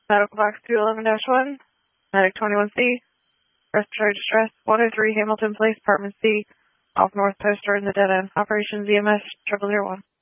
Medical box 211-1, medic 21C, respiratory distress, 103 Hamilton Place, apartment C, off North Poster in the dead end. Operations EMS 0001.